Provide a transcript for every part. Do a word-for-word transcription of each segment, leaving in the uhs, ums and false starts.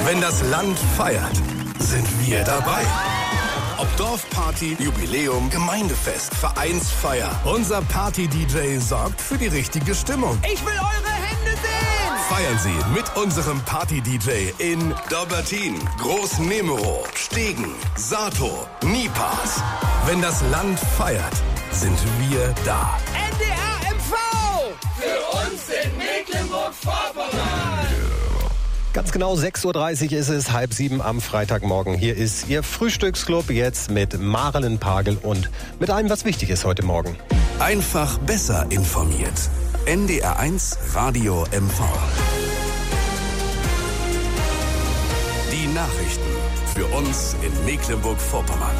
Wenn das Land feiert, sind wir dabei. Ob Dorfparty, Jubiläum, Gemeindefest, Vereinsfeier. Unser Party-D J sorgt für die richtige Stimmung. Ich will eure Hände sehen! Feiern Sie mit unserem Party-D J in Dobbertin, Groß-Memerow, Stegen, Sato, Nipas. Wenn das Land feiert, sind wir da. N D R M V! Für uns in Mecklenburg-Vorpommern! Ganz genau sechs Uhr dreißig ist es, halb sieben am Freitagmorgen. Hier ist Ihr Frühstücksclub jetzt mit Marlen Pagel und mit allem, was wichtig ist heute Morgen. Einfach besser informiert. N D R eins Radio M V. Die Nachrichten für uns in Mecklenburg-Vorpommern.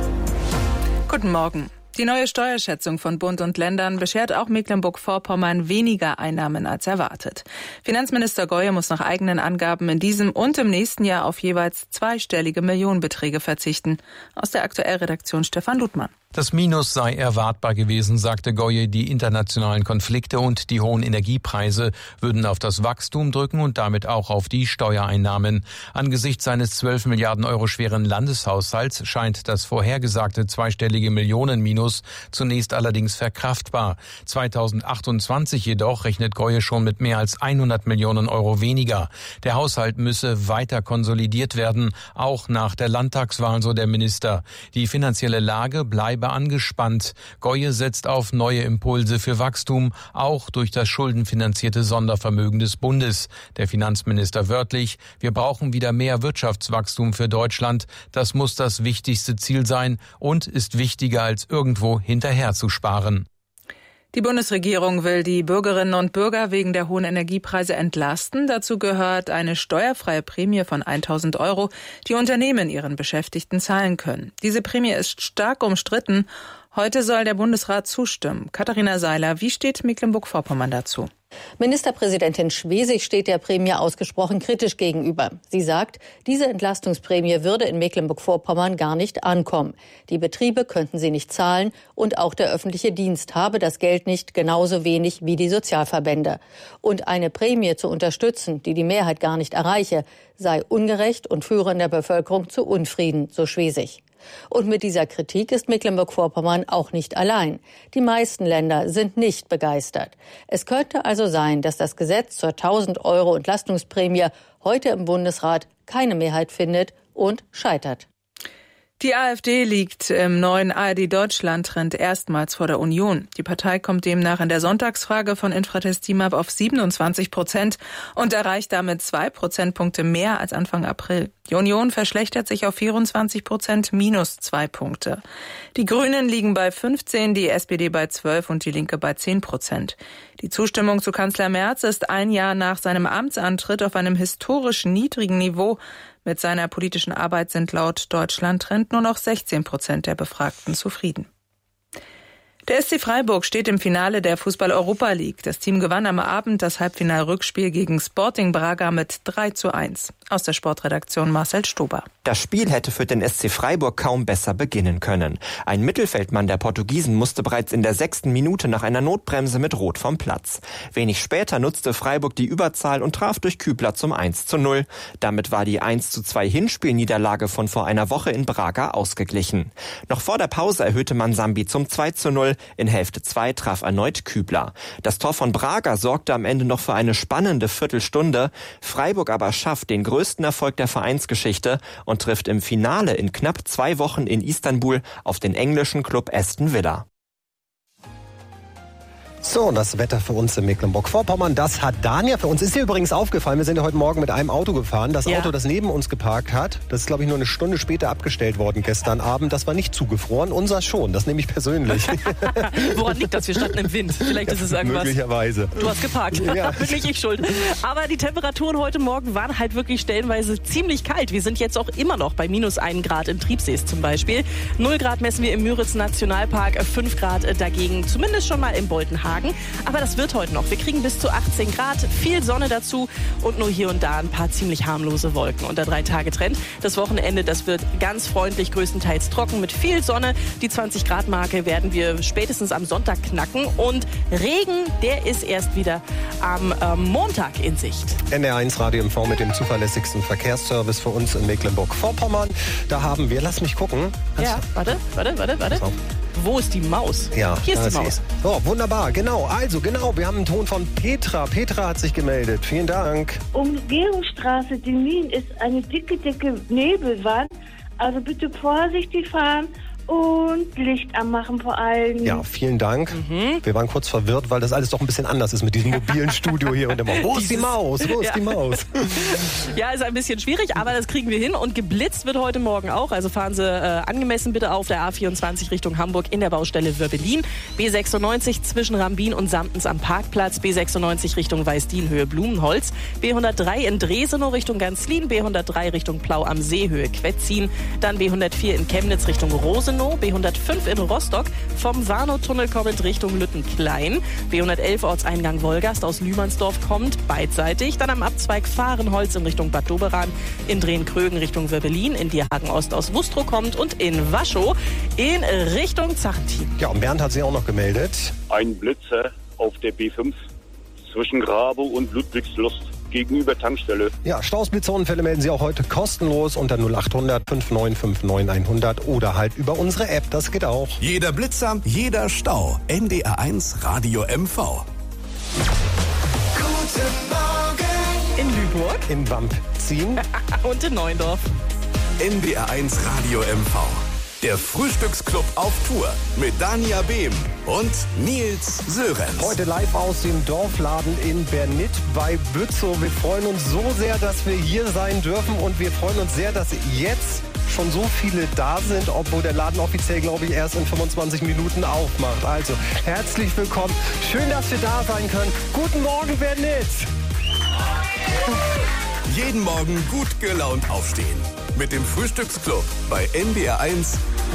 Guten Morgen. Die neue Steuerschätzung von Bund und Ländern beschert auch Mecklenburg-Vorpommern weniger Einnahmen als erwartet. Finanzminister Goye muss nach eigenen Angaben in diesem und im nächsten Jahr auf jeweils zweistellige Millionenbeträge verzichten. Aus der Aktuellredaktion Stefan Ludmann. Das Minus sei erwartbar gewesen, sagte Goye. Die internationalen Konflikte und die hohen Energiepreise würden auf das Wachstum drücken und damit auch auf die Steuereinnahmen. Angesichts seines zwölf Milliarden Euro schweren Landeshaushalts scheint das vorhergesagte zweistellige Millionenminus zunächst allerdings verkraftbar. zweitausendachtundzwanzig jedoch rechnet Goye schon mit mehr als hundert Millionen Euro weniger. Der Haushalt müsse weiter konsolidiert werden, auch nach der Landtagswahl, so der Minister. Die finanzielle Lage bleibe angespannt. Goye setzt auf neue Impulse für Wachstum, auch durch das schuldenfinanzierte Sondervermögen des Bundes. Der Finanzminister wörtlich: Wir brauchen wieder mehr Wirtschaftswachstum für Deutschland. Das muss das wichtigste Ziel sein und ist wichtiger als irgendwo hinterher zu sparen. Die Bundesregierung will die Bürgerinnen und Bürger wegen der hohen Energiepreise entlasten. Dazu gehört eine steuerfreie Prämie von tausend Euro, die Unternehmen ihren Beschäftigten zahlen können. Diese Prämie ist stark umstritten. Heute soll der Bundesrat zustimmen. Katharina Seiler, wie steht Mecklenburg-Vorpommern dazu? Ministerpräsidentin Schwesig steht der Prämie ausgesprochen kritisch gegenüber. Sie sagt, diese Entlastungsprämie würde in Mecklenburg-Vorpommern gar nicht ankommen. Die Betriebe könnten sie nicht zahlen und auch der öffentliche Dienst habe das Geld nicht, genauso wenig wie die Sozialverbände. Und eine Prämie zu unterstützen, die die Mehrheit gar nicht erreiche, sei ungerecht und führe in der Bevölkerung zu Unfrieden, so Schwesig. Und mit dieser Kritik ist Mecklenburg-Vorpommern auch nicht allein. Die meisten Länder sind nicht begeistert. Es könnte also sein, dass das Gesetz zur tausend Euro Entlastungsprämie heute im Bundesrat keine Mehrheit findet und scheitert. Die AfD liegt im neuen A R D-Deutschland-Trend erstmals vor der Union. Die Partei kommt demnach in der Sonntagsfrage von Infratest TIMAP auf siebenundzwanzig Prozent und erreicht damit zwei Prozentpunkte mehr als Anfang April. Die Union verschlechtert sich auf vierundzwanzig Prozent, minus zwei Punkte. Die Grünen liegen bei fünfzehn, die S P D bei zwölf und die Linke bei zehn Prozent. Die Zustimmung zu Kanzler Merz ist ein Jahr nach seinem Amtsantritt auf einem historisch niedrigen Niveau. Mit seiner politischen Arbeit sind laut Deutschland-Trend nur noch sechzehn Prozent der Befragten zufrieden. Der S C Freiburg steht im Finale der Fußball-Europa League. Das Team gewann am Abend das Halbfinal-Rückspiel gegen Sporting Braga mit drei zu eins. Aus der Sportredaktion Marcel Stober. Das Spiel hätte für den S C Freiburg kaum besser beginnen können. Ein Mittelfeldmann der Portugiesen musste bereits in der sechsten Minute nach einer Notbremse mit Rot vom Platz. Wenig später nutzte Freiburg die Überzahl und traf durch Kübler zum eins zu null. Damit war die eins zu zwei Hinspielniederlage von vor einer Woche in Braga ausgeglichen. Noch vor der Pause erhöhte man Sambi zum zwei zu null. In Hälfte zwei traf erneut Kübler. Das Tor von Braga sorgte am Ende noch für eine spannende Viertelstunde. Freiburg aber schafft den größten Erfolg der Vereinsgeschichte und trifft im Finale in knapp zwei Wochen in Istanbul auf den englischen Club Aston Villa. So, das Wetter für uns in Mecklenburg-Vorpommern, das hat Dania für uns. Ist dir übrigens aufgefallen, wir sind ja heute Morgen mit einem Auto gefahren. Das ja. Auto, das neben uns geparkt hat, das ist, glaube ich, nur eine Stunde später abgestellt worden gestern Abend. Das war nicht zugefroren, unser schon, das nehme ich persönlich. Woran liegt das? Wir standen im Wind. Vielleicht ja, ist es irgendwas. Möglicherweise. Du hast geparkt. Ja. Bin nicht ich schuld. Aber die Temperaturen heute Morgen waren halt wirklich stellenweise ziemlich kalt. Wir sind jetzt auch immer noch bei minus ein Grad in Triebsees zum Beispiel. null Grad messen wir im Müritz Nationalpark, fünf Grad dagegen zumindest schon mal im Boltenhagen. Tagen. Aber das wird heute noch. Wir kriegen bis zu achtzehn Grad, viel Sonne dazu und nur hier und da ein paar ziemlich harmlose Wolken. Und der Drei-Tage-Trend. Das Wochenende, das wird ganz freundlich, größtenteils trocken mit viel Sonne. Die zwanzig Grad Marke werden wir spätestens am Sonntag knacken. Und Regen, der ist erst wieder am äh, Montag in Sicht. N D R eins Radio M V mit dem zuverlässigsten Verkehrsservice für uns in Mecklenburg-Vorpommern. Da haben wir, lass mich gucken. Ja, warte, warte, warte, warte. So. Wo ist die Maus? Ja, hier ist die Maus. Ist so, wunderbar, genau. Also, genau, wir haben einen Ton von Petra. Petra hat sich gemeldet. Vielen Dank. Umgehungsstraße Demmin ist eine dicke, dicke Nebelwand. Also bitte vorsichtig fahren und Licht anmachen vor allem. Ja, vielen Dank. Mhm. Wir waren kurz verwirrt, weil das alles doch ein bisschen anders ist mit diesem mobilen Studio hier und immer. Wo ist die Maus? Wo ist ja. die Maus? Ja, ist ein bisschen schwierig, aber das kriegen wir hin. Und geblitzt wird heute Morgen auch. Also fahren Sie äh, angemessen bitte auf der A vierundzwanzig Richtung Hamburg in der Baustelle Wörbelin. B sechsundneunzig zwischen Rambin und Samtens am Parkplatz. B sechsundneunzig Richtung Weißdien Höhe Blumenholz. B hundertdrei in Dresenow Richtung Ganzlin. B hundertdrei Richtung Plau am See Höhe Quetzin. Dann B hundertvier in Chemnitz Richtung Rosenau. B hundertfünf in Rostock, vom Warnow-Tunnel kommend Richtung Lüttenklein. B hundertelf Ortseingang Wolgast aus Lühmannsdorf kommt, beidseitig. Dann am Abzweig Fahrenholz in Richtung Bad Doberan, in Drehen-Krögen Richtung Wörbelin, in Dierhagen-Ost aus Wustrow kommt und in Waschow in Richtung Zachentin. Ja, und Bernd hat sich auch noch gemeldet. Ein Blitzer auf der B fünf zwischen Grabow und Ludwigslust. Gegenüber Tankstelle. Ja, Stausblitzunfälle melden Sie auch heute kostenlos unter null achthundert fünf neun fünf neun hundert oder halt über unsere App, das geht auch. Jeder Blitzer, jeder Stau. N D R eins Radio M V. Guten Morgen. In Lüneburg. In Wampzin. Und in Neuendorf. N D R eins Radio M V. Der Frühstücksclub auf Tour mit Dania Behm und Nils Sörenz. Heute live aus dem Dorfladen in Bernit bei Bützow. Wir freuen uns so sehr, dass wir hier sein dürfen und wir freuen uns sehr, dass jetzt schon so viele da sind, obwohl der Laden offiziell, glaube ich, erst in fünfundzwanzig Minuten aufmacht. Also, herzlich willkommen. Schön, dass wir da sein können. Guten Morgen, Bernit. Jeden Morgen gut gelaunt aufstehen. Mit dem Frühstücksclub bei N D R eins